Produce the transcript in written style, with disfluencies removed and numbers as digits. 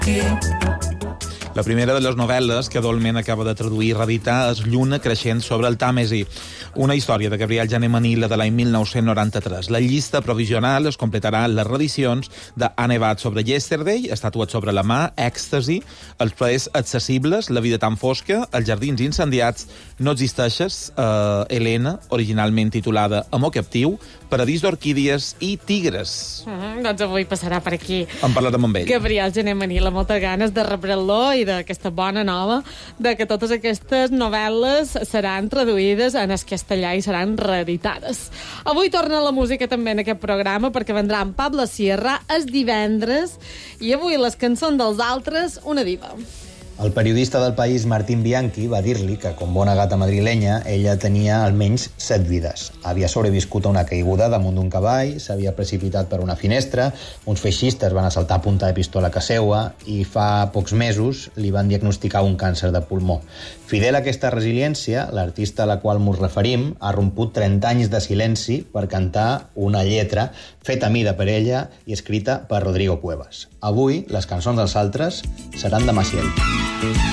La primera de les novel·les que Dolmen acaba de traduir i reeditar és Lluna creixent sobre el Tàmesi, una història de Gabriel Jané Manila de l'any 1993. La llista provisional es completarà les reedicions de Ha nevat sobre Yesterday, Estatuat sobre la mà, Èxtasi, Els plaers accessibles, La vida tan fosca, Els jardins incendiats, No existeixes, Helena, originalment titulada Amor captiu, Paradís d'orquídies i Tigres. Doncs avui passarà per aquí. En parlarem amb ell. Gabriel Jané Manila, moltes ganes de rebre'l i d'aquesta bona nova, de que totes aquestes novel·les seran traduïdes en el castellà i seran reeditades. Avui torna la música també en aquest programa perquè vendrà en Pablo Sierra el divendres i avui les cançons dels altres, una diva. El periodista del País, Martín Bianchi, va dir-li que, com bona gata madrilenya, ella tenia almenys 7 vides. Havia sobreviscut a una caiguda damunt d'un cavall, s'havia precipitat per una finestra, uns feixistes van assaltar a punta de pistola a casa seva i fa pocs mesos li van diagnosticar un càncer de pulmó. Fidel a aquesta resiliència, l'artista a la qual ens referim ha romput 30 anys de silenci per cantar una lletra feta a mida per ella i escrita per Rodrigo Cuevas. Avui, les cançons dels altres seran de Maciel.